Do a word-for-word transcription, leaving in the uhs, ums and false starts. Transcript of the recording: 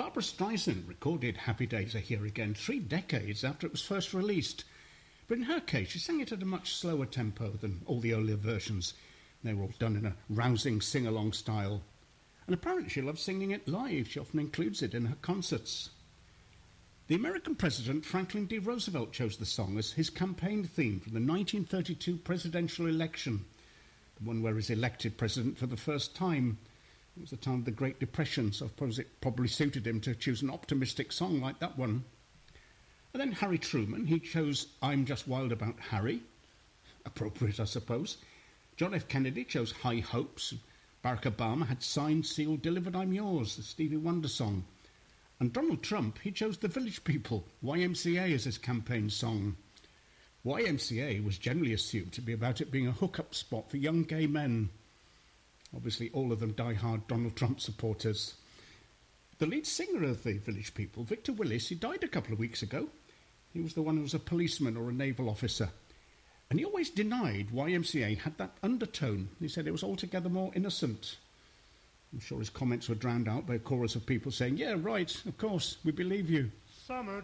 Barbra Streisand recorded Happy Days Are Here Again three decades after it was first released. But in her case, she sang it at a much slower tempo than all the earlier versions. They were all done in a rousing sing-along style. And apparently she loves singing it live. She often includes it in her concerts. The American president, Franklin D. Roosevelt, chose the song as his campaign theme for the nineteen thirty-two presidential election, the one where he was elected president for the first time. It was the time of the Great Depression, so I suppose it probably suited him to choose an optimistic song like that one. And then Harry Truman, he chose I'm Just Wild About Harry. Appropriate, I suppose. John F. Kennedy chose High Hopes. Barack Obama had Signed, Sealed, Delivered, I'm Yours, the Stevie Wonder song. And Donald Trump, he chose The Village People, Y M C A, as his campaign song. Y M C A was generally assumed to be about it being a hookup spot for young gay men. Obviously, all of them die-hard Donald Trump supporters. The lead singer of The Village People, Victor Willis, he died a couple of weeks ago. He was the one who was a policeman or a naval officer. And he always denied Y M C A had that undertone. He said it was altogether more innocent. I'm sure his comments were drowned out by a chorus of people saying, yeah, right, of course, we believe you. Summer